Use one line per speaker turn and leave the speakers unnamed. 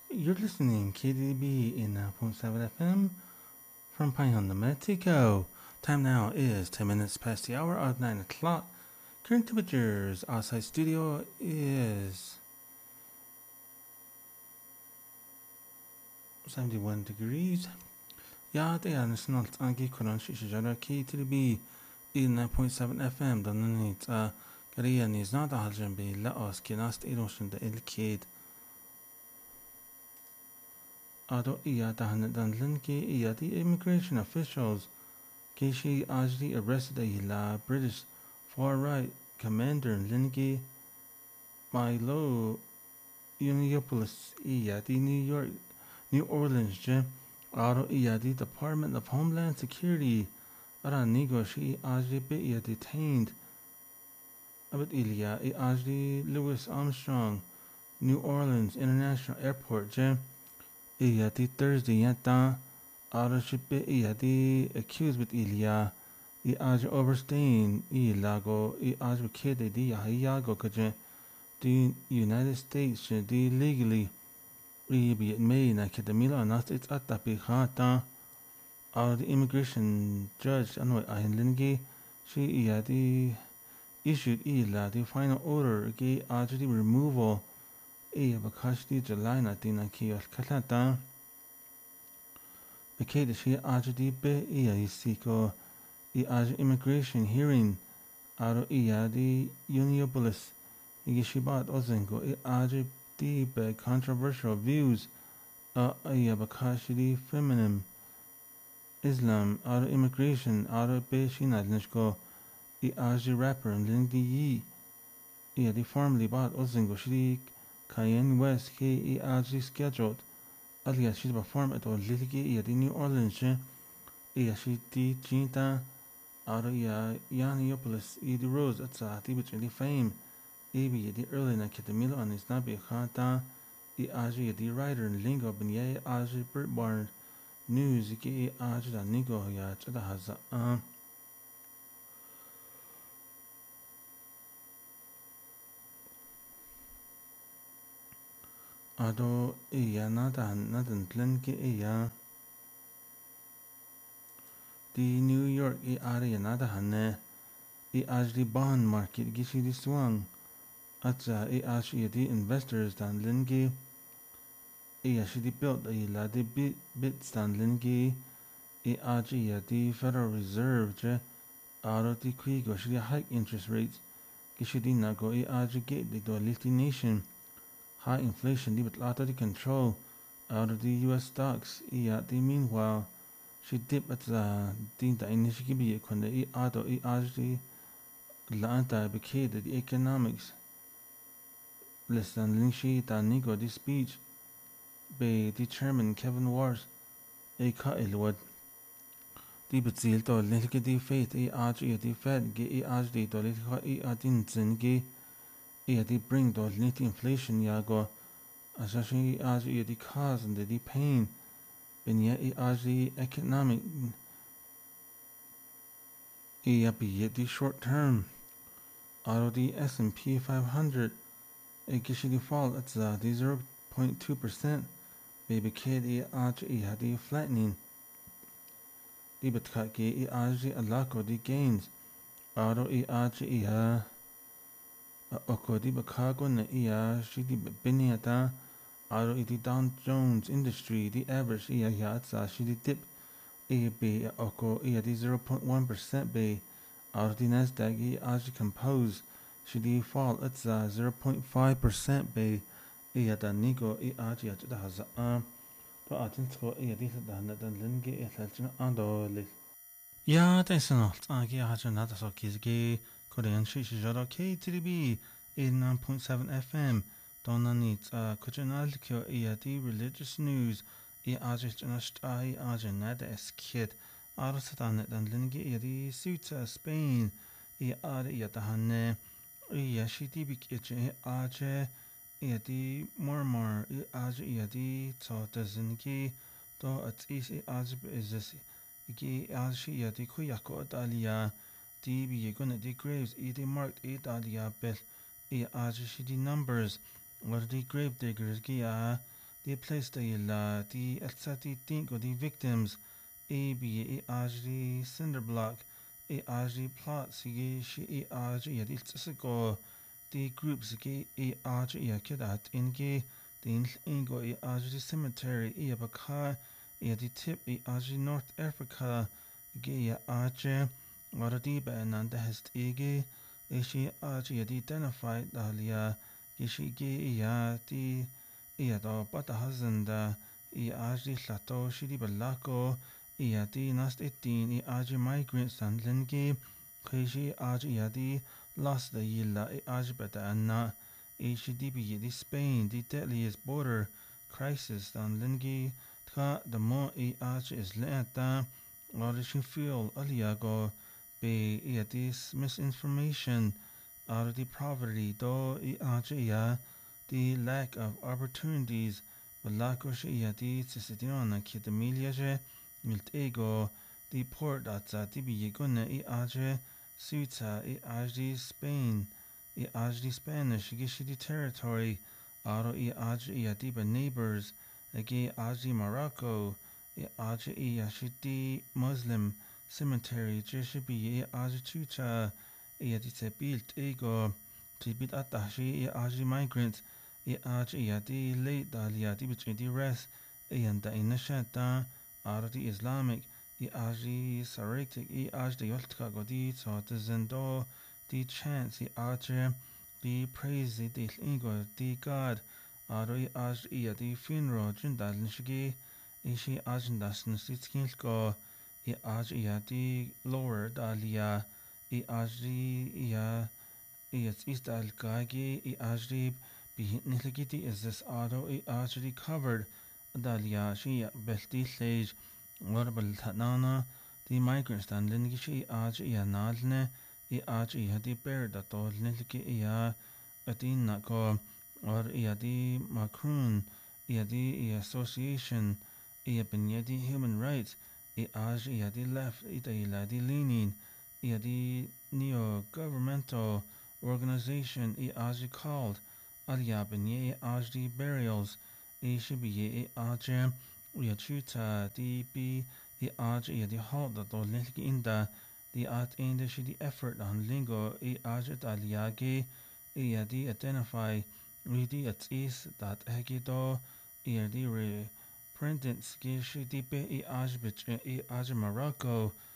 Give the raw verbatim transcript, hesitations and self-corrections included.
You're listening K D B in nine point seven F M from Pine New Mexico. Time now is ten minutes past the hour of nine o'clock. Current temperatures outside studio is seventy-one degrees. Ja, det är snart angi koran shishara K D B in nine point seven F M. Dan nit a Korean is not a haljan be la os kinast erosion de el kid. Ado iya dahan dan linki iya the immigration officials Kishi Ajdi arrested a la British far-right commander linki Milo Uniopolis iya the New York New Orleans je Ado iya the Department of Homeland Security Ara nigo shi Ajdi be iya detained Abit Ilya i Ajdi Louis Armstrong New Orleans International Airport je iya the Thursday yata Ara shippe iya the accused with Ilya I aj overstaying I lago I aj kede di yago kaje the United States di legally I be made na kedamila nast it's at the khata or the immigration judge anway ahinlingi she iya the issued I la the final order ge aj the removal I bakash di July na tina kiyos kalata Bekede she aj di be iya isiko I aj immigration hearing Aro iya di Uniopolis Igishibat Ozengo I aj di be controversial views A iya bakashi di feminine Islam Aro immigration Aro be shinad nishko I aj di rapper and ling di yi Iya di formerly bat Ozengo shidi Cayenne West ki I aj di scheduled Aliya shidi perform at o liligi iya di New Orleans Iya shidi jinta Aro iya Yaniopolis I di Rose at sa ti bich di fame Ibi di early na kitamilo an is nabi khata I aji di writer and lingo ben ye aji Bert Barnes news ki I aji da nigo ya chada haza um Ado iya nada nadan tlen ki iya di New York I ari nada hanne I aji di bond market gishi di swang Atza I aji di investors dan lingi I aji built a la di bit bit stand lingi I aji di Federal Reserve je Aro di krigo shidi hike interest rates Gishidi nago I aji get di do lifty nation High inflation di but out of control out of the U S stocks I at the meanwhile she dip at the din da inishigi kunde I ado I aji la anta bekede the economics less than linshi da nigo di speech by the chairman Kevin Wars a ka ilwad di bezil to linki di faith I aji di fed ge I aji do linki I adin zingi I di bring do linki inflation yago Asashi aji di cause and di pain ben yet I aji economic I be the short term Auto the S and P five hundred a gishi fall at the zero point two percent baby kid I aji di flattening di betkat ge I aji alako di gains Auto I aji I oko di bakago na I shi di biniata Aro iti Dow Jones Industry the average iya yatsa shidi dip iya be oko iya di zero point one percent be Aro di Nasdaq iya aji compose shidi fall atsa zero point five percent be iya da nigo iya aji aji da haza am to atin tsko iya di sa da na dan lingi iya thalchina ando li Ja, det är snart. Jag har ju nada så kizgi Korean shishi jaro K T B nine point seven F M Donanit uh kujanal kyo iadi religious news I ajit anast I ajan nada es kid Arasatan dan lingi iadi suita Spain I ada iatahanne I yashiti bik ichi aje iadi mormor I aja iadi to dazingi to at is I ajib is this Igi aji iadi kuyako adalia di biyegun di graves idi marked adalia bel I aji shidi numbers What the grave diggers gia the place the la the atsati tinko the victims a b e aj the cinder block e aj the plot sige shi e aj ya the tsiko the groups ge e aj ya kedat inge the ingo e aj the cemetery e abaka e the tip e aj North Africa ge ya aj waradi ba nan da hast ege e shi aj ya identified dalia Gishi ge ya ti iya do pata hazanda i aji lato shiri balako iya ti nast eighteen i aji migrants and lingi kwishi aji ya di lost the yilla i aji beta anna i shidi bi di Spain the deadliest border crisis dan lingi tra the mo i aji is lenta or shi feel aliago be iya this misinformation out of the poverty do i aja the lack of opportunities balako ya di tsitiona kitamilia je milt ego the port at the bigona i aja suita i aja Spain i aja Spanish gishi the territory aro i aja ya di neighbors age aja Morocco i aja i ashiti Muslim cemetery je bi i aja chucha i di built ego tibit atashi i aji migrants i aji i di late dalia di between the rest i anda inashata ar di Islamic i aji Saratic i aji di ultka godi so the zendo di chance i aji di praise di ego di God ar i aji i di funeral jindal nishigi i shi aji dasn sitskilko i aji i di lower dalia i ajri ya it's east al kagi i ajri bi nilgiti is this auto i ajri covered dalia shi belti stage warbal tanana the migrants dan lingi shi ajri ya nalne i ajri ya di bear da to nilgi ya atina ko or ya di Macron ya di association ya bin ya di human rights i ajri ya di left i da di leaning I the neo-governmental organization I aji called Aliabanye Ajdi burials I shibiye Ajem Uyachuta D B I Aji the halt that or link inda the at in the shitty effort on lingo I Ajet Aliage I the identify with the at is that Hegido I the reprinted skishi dipe I Ajbich I Aj Morocco